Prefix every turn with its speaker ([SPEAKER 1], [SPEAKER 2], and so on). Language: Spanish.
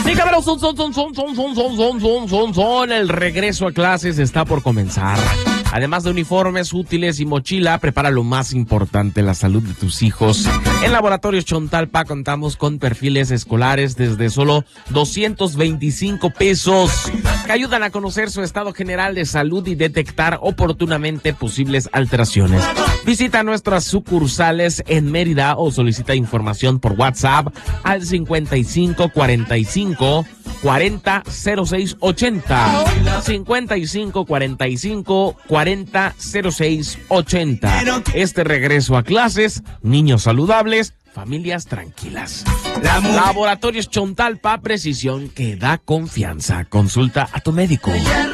[SPEAKER 1] Sí, cabros, el regreso a clases está por comenzar. Además de uniformes, útiles y mochila, prepara lo más importante, la salud de tus hijos. En Laboratorios Chontalpa contamos con perfiles escolares desde solo 225 pesos, que ayudan a conocer su estado general de salud y detectar oportunamente posibles alteraciones. Visita nuestras sucursales en Mérida o solicita información por WhatsApp al 5545 40 06 80. 55 45 40 06 80. Este regreso a clases, niños saludables, familias tranquilas. Laboratorios Chontalpa, precisión que da confianza. Consulta a tu médico.